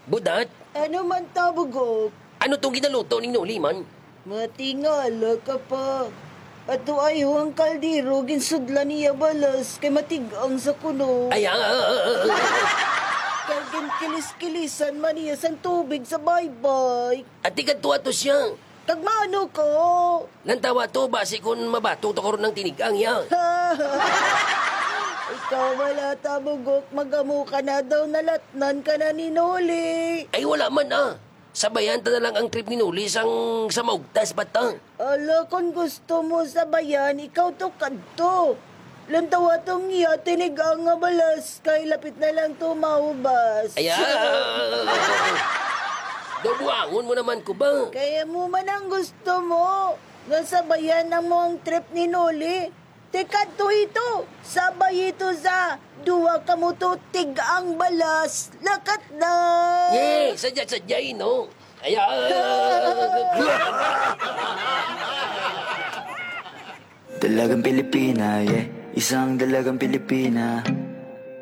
Budat, Ano man tabugok? ano tong ginaluto ning Noli man? Matingala ka pa. Ato ay ang kaldero ginsudla niya balas kay matigang sa kuno. Ay, Kay kilis-kilisan man niya sa tubig sa baybay. at ikaw to siya. Kagmano ko? Lantawa to, base kung mabatong to karon ng tinigang ya. Ikaw wala tabugok, magamu ka na daw, nalatnan ka na ni Noli. Ay, wala man Sabayan ta na lang ang trip ni Noli sa maugtas bata. Ala, kung gusto mo sabayan, ikaw to kadto. Lantawa tong iya, tinigang nga balas, kay lapit na lang to maubas. Ay, Dabuangon mo naman ko ba? Kaya mo man ang gusto mo. Nga sabayan na mo ang trip ni Noli. Teka to ito. Sabay ito sa duwa ka mo to tigang balas. Lakat na. Sadya, no? Ay, Dalagang Pilipina, yeah. Isang dalagang Pilipina.